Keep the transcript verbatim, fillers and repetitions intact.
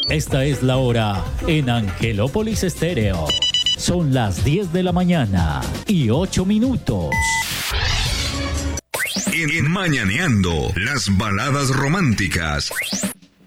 Esta es la hora en Angelópolis Estéreo. Son las diez de la mañana y ocho minutos. En, en Mañaneando, las baladas románticas.